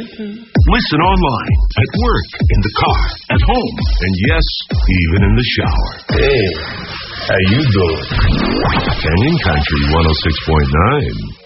Listen online, at work, in the car, at home, and yes, even in the shower. Hey, how you doing? Canyon Country 106.9.